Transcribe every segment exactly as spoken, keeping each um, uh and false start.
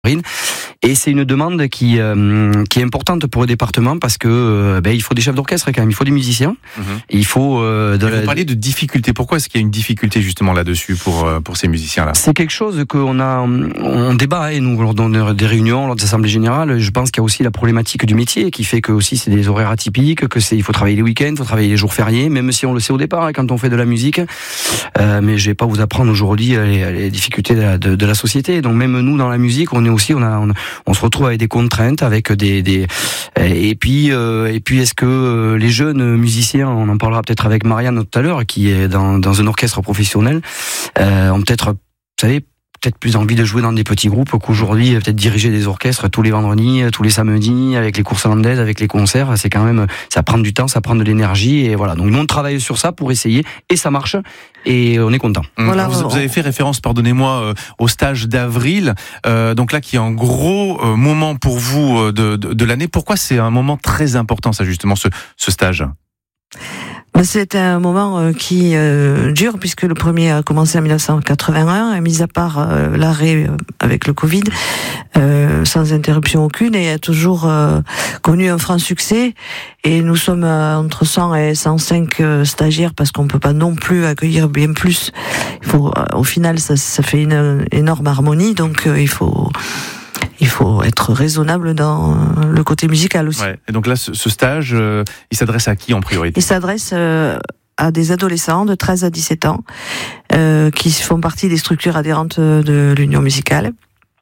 Et c'est une demande qui euh, qui est importante pour le département parce que euh, ben il faut des chefs d'orchestre quand même, il faut des musiciens, mmh. il faut. Euh, de la... Vous parlez de difficultés. Pourquoi est-ce qu'il y a une difficulté justement là-dessus pour euh, pour ces musiciens-là ? C'est quelque chose qu'on a, on débat et nous lors des réunions, lors des assemblées générales. Je pense qu'il y a aussi la problématique du métier qui fait que aussi c'est des horaires atypiques, que c'est il faut travailler les week-ends, il faut travailler les jours fériés, même si on le sait au départ hein, quand on fait de la musique. Euh, mais je vais pas vous apprendre aujourd'hui les, les difficultés de la, de, de la société. Donc même nous dans la musique, on est aussi on a on, on se retrouve avec des contraintes, avec des, des et puis euh, et puis est-ce que les jeunes musiciens, on en parlera peut-être avec Marianne tout à l'heure, qui est dans, dans un orchestre professionnel, euh, ont peut-être, vous savez, peut-être plus envie de jouer dans des petits groupes qu'aujourd'hui, peut-être diriger des orchestres tous les vendredis, tous les samedis, avec les courses hollandaises, avec les concerts. C'est quand même, ça prend du temps, ça prend de l'énergie, et voilà. Donc nous on travaille sur ça pour essayer, et ça marche, et on est content. Voilà, vous, vous avez fait référence, pardonnez-moi, euh, au stage d'avril, euh, donc là qui est un gros euh, moment pour vous euh, de, de, de l'année. Pourquoi c'est un moment très important, ça justement, ce, ce stage ? C'est un moment qui euh, dure puisque le premier a commencé en dix-neuf cent quatre-vingt-un, mis à part euh, l'arrêt avec le Covid, euh, sans interruption aucune, et a toujours euh, connu un franc succès. Et nous sommes euh, entre cent et cent cinq euh, stagiaires parce qu'on peut pas non plus accueillir bien plus. Il faut, euh, au final, ça, ça fait une énorme harmonie, donc euh, il faut. Il faut être raisonnable dans le côté musical aussi. Ouais. Et donc là, ce, ce stage, euh, il s'adresse à qui en priorité ? Il s'adresse euh, à des adolescents de treize à dix-sept ans euh, qui font partie des structures adhérentes de l'Union musicale.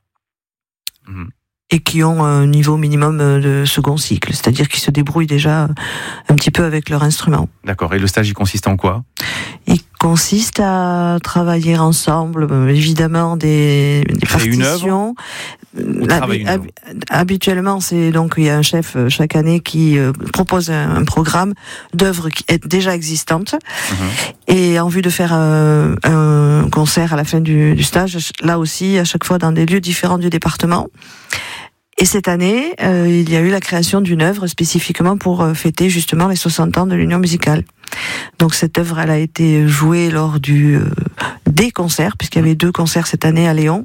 Mmh. Et qui ont un niveau minimum de second cycle, c'est-à-dire qu'ils se débrouillent déjà un petit peu avec leur instrument. D'accord, et le stage, il consiste en quoi ? Il consiste à travailler ensemble, évidemment, des, des partitions. Une œuvre Hab- hab- habituellement, c'est donc il y a un chef chaque année qui euh, propose un, un programme d'œuvres qui est déjà existantes, mmh. et en vue de faire un, un concert à la fin du, du stage, là aussi, à chaque fois dans des lieux différents du département. Et cette année, euh, il y a eu la création d'une œuvre spécifiquement pour euh, fêter justement les soixante ans de l'Union musicale. Donc cette œuvre, elle a été jouée lors du euh, des concerts, puisqu'il y avait deux concerts cette année à Léon,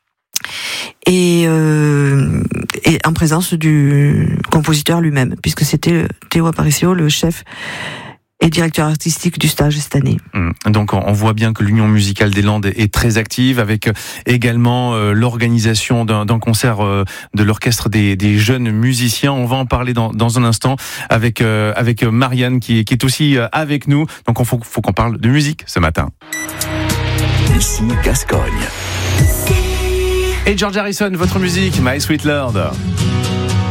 et, euh, et en présence du compositeur lui-même, puisque c'était Théo Aparicio, le chef et directeur artistique du stage cette année. Donc on voit bien que l'Union musicale des Landes est très active, avec également euh, l'organisation d'un, d'un concert euh, de l'orchestre des, des jeunes musiciens. On va en parler dans, dans un instant avec euh, avec Marianne qui, qui est aussi avec nous. Donc il faut, faut qu'on parle de musique ce matin. Ici Gascogne. Et George Harrison, votre musique, My Sweet Lord.